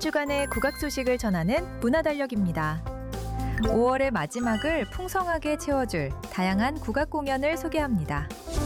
주간의 국악 소식을 전하는 문화달력입니다. 5월의 마지막을 풍성하게 채워줄 다양한 국악 공연을 소개합니다.